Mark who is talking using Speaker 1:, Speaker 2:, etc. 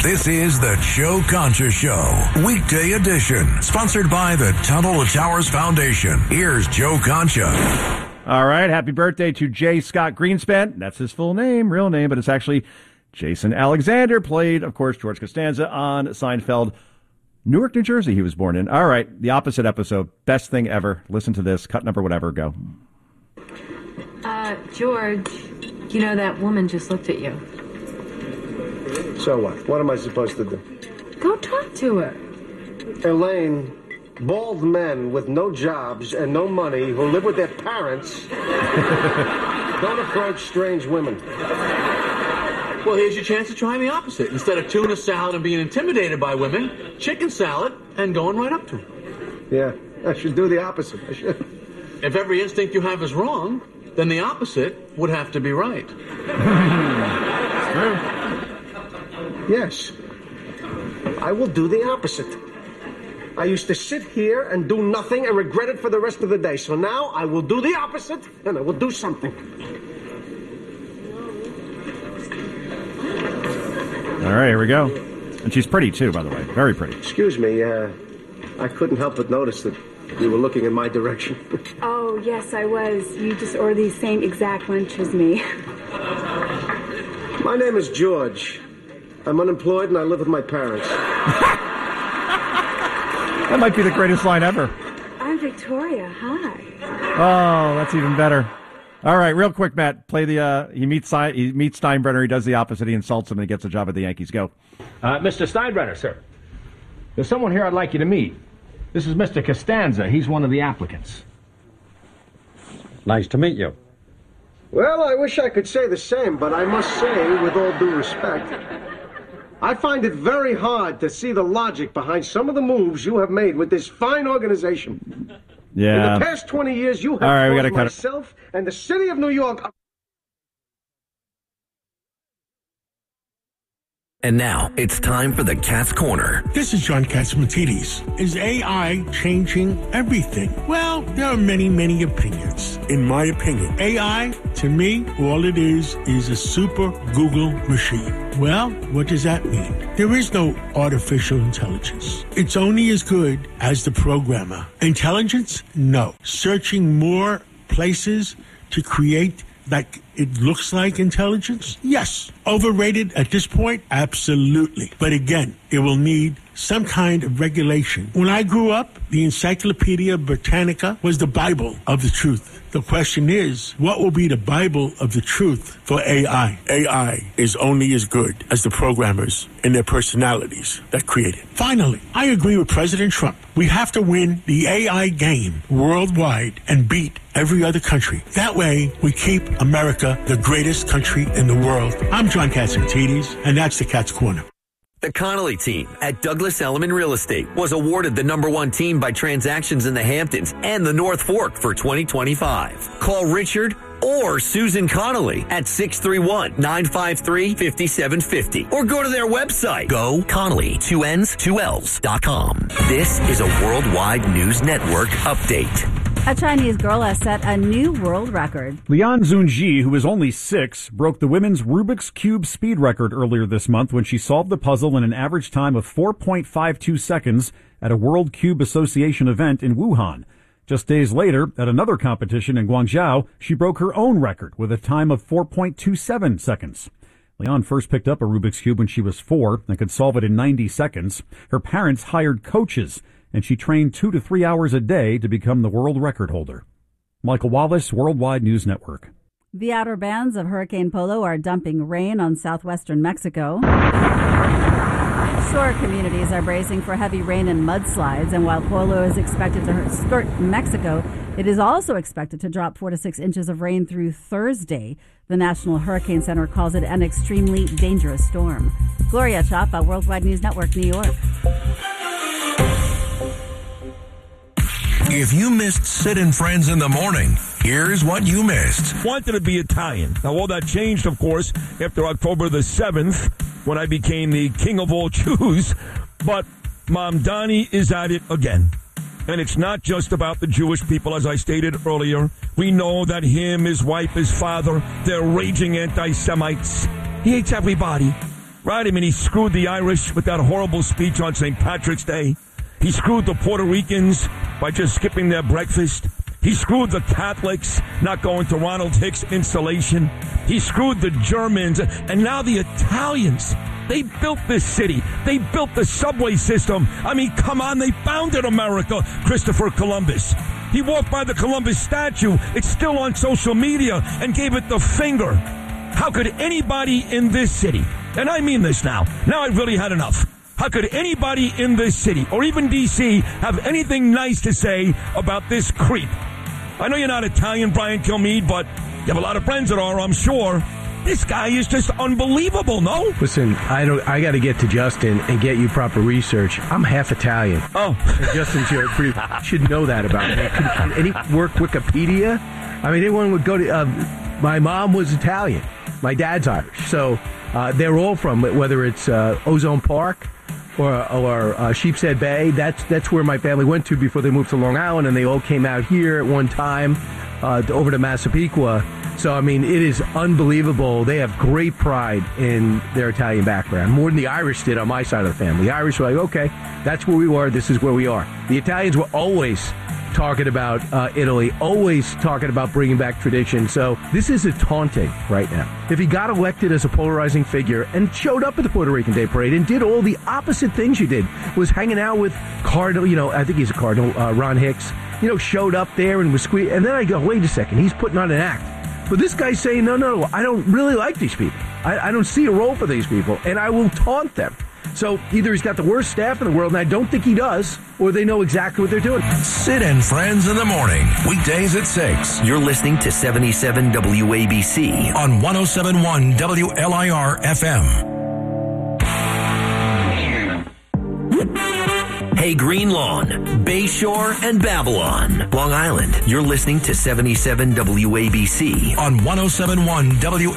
Speaker 1: This is the Joe Concha Show, weekday edition, sponsored by the Tunnel to Towers Foundation. Here's Joe Concha.
Speaker 2: All right, happy birthday to J. Scott Greenspan. That's his full name, real name, but it's actually Jason Alexander. Played, of course, George Costanza on Seinfeld. Newark, New Jersey, he was born in. All right, the opposite episode. Best thing ever. Listen to this. Cut number whatever. Go.
Speaker 3: George, you know that woman just looked at you.
Speaker 4: So what? What am I supposed to do?
Speaker 3: Go talk to her.
Speaker 4: Elaine, bald men with no jobs and no money who live with their parents don't approach strange women.
Speaker 5: Well, here's your chance to try the opposite. Instead of tuna salad and being intimidated by women, chicken salad and going right up to them.
Speaker 4: Yeah, I should do the opposite. I should.
Speaker 5: If every instinct you have is wrong, then the opposite would have to be right.
Speaker 4: Yes, I will do the opposite. I used to sit here and do nothing and regret it for the rest of the day. So now I will do the opposite and I will do something.
Speaker 2: All right, here we go. And she's pretty, too, by the way. Very pretty.
Speaker 4: Excuse me, I couldn't help but notice that you were looking in my direction.
Speaker 6: Oh, yes, I was. You just ordered the same exact lunch as me.
Speaker 4: My name is George. I'm unemployed and I live with my parents.
Speaker 2: That might be the greatest line ever.
Speaker 6: I'm Victoria. Hi.
Speaker 2: Oh, that's even better. All right, real quick, Matt. Play the. He meets Steinbrenner. He does the opposite. He insults him and he gets a job at the Yankees. Go.
Speaker 7: Mr. Steinbrenner, sir. There's someone here I'd like you to meet. This is Mr. Costanza. He's one of the applicants.
Speaker 8: Nice to meet you.
Speaker 4: Well, I wish I could say the same, but I must say, with all due respect, I find it very hard to see the logic behind some of the moves you have made with this fine organization.
Speaker 2: Yeah.
Speaker 4: In the past 20 years, you have
Speaker 2: all right, we gotta cut
Speaker 4: myself and the city of New York.
Speaker 1: And now, it's time for the Cat's Corner.
Speaker 9: This is John Catsimatidis. Is AI changing everything? Well, there are many, many opinions. In my opinion, AI, to me, all it is a super Google machine. Well, what does that mean? There is no artificial intelligence. It's only as good as the programmer. Intelligence? No. Searching more places to create like it looks like intelligence? Yes. Overrated at this point? Absolutely. But again, it will need some kind of regulation. When I grew up, the Encyclopedia Britannica was the Bible of the truth. The question is, what will be the Bible of the truth for AI? AI is only as good as the programmers and their personalities that create it. Finally, I agree with President Trump. We have to win the AI game worldwide and beat every other country. That way, we keep America the greatest country in the world. I'm John Catsimatidis, and that's the Cat's Corner.
Speaker 10: The Connolly team at Douglas Elliman Real Estate was awarded the #1 team by transactions in the Hamptons and the North Fork for 2025. Call Richard or Susan Connolly at 631-953-5750 or go to their website, goconnolly2ls2ls.com. This is a Worldwide News Network update.
Speaker 11: A Chinese girl has set a new world record.
Speaker 2: Lian Zunji, who is only 6, broke the women's Rubik's Cube speed record earlier this month when she solved the puzzle in an average time of 4.52 seconds at a World Cube Association event in Wuhan. Just days later, at another competition in Guangzhou, she broke her own record with a time of 4.27 seconds. Lian first picked up a Rubik's Cube when she was 4 and could solve it in 90 seconds. Her parents hired coaches, and she trained 2 to 3 hours a day to become the world record holder. Michael Wallace, Worldwide News Network.
Speaker 11: The outer bands of Hurricane Polo are dumping rain on southwestern Mexico. Shore communities are bracing for heavy rain and mudslides, and while Polo is expected to skirt Mexico, it is also expected to drop 4 to 6 inches of rain through Thursday. The National Hurricane Center calls it an extremely dangerous storm. Gloria Chapa, Worldwide News Network, New York.
Speaker 1: If you missed Sid and Friends in the morning, here's what you missed.
Speaker 12: Wanted to be Italian. Now, all that changed, of course, after October the 7th, when I became the king of all Jews. But Mom Donnie is at it again. And it's not just about the Jewish people, as I stated earlier. We know that him, his wife, his father, they're raging anti-Semites. He hates everybody. right? I mean, he screwed the Irish with that horrible speech on St. Patrick's Day. He screwed the Puerto Ricans by just skipping their breakfast. He screwed the Catholics not going to Ronald Hicks' installation. He screwed the Germans. And now the Italians. They built this city. They built the subway system. I mean, come on, they founded America, Christopher Columbus. He walked by the Columbus statue. It's still on social media and gave it the finger. How could anybody in this city, and I mean this now I've really had enough. How could anybody in this city, or even D.C., have anything nice to say about this creep? I know you're not Italian, Brian Kilmeade, but you have a lot of friends that are, I'm sure. This guy is just unbelievable, no?
Speaker 13: Listen, I got to get to Justin and get you proper research. I'm half Italian.
Speaker 12: Oh.
Speaker 13: And Justin should know that about me. Can any work Wikipedia? I mean, anyone would go to... my mom was Italian. My dad's Irish. So they're all from, whether it's Ozone Park or Sheepshead Bay. That's where my family went to before they moved to Long Island, and they all came out here at one time over to Massapequa. So, I mean, it is unbelievable. They have great pride in their Italian background, more than the Irish did on my side of the family. The Irish were like, okay, that's where we were. This is where we are. The Italians were always talking about Italy, always talking about bringing back tradition. So this is a taunting right now. If he got elected as a polarizing figure and showed up at the Puerto Rican Day Parade and did all the opposite things you did, was hanging out with Cardinal, I think he's a Cardinal, Ron Hicks, showed up there and was squeezed. And then I go, wait a second, he's putting on an act. But this guy's saying, no, I don't really like these people. I don't see a role for these people, and I will taunt them. So either he's got the worst staff in the world, and I don't think he does, or they know exactly what they're doing.
Speaker 1: Sid and Friends in the morning, weekdays at 6.
Speaker 10: You're listening to 77 WABC
Speaker 1: on 107.1 WLIR FM.
Speaker 10: Hey, Green Lawn, Bayshore, and Babylon, Long Island. You're listening to 77 WABC
Speaker 1: on 107.1 WLIR.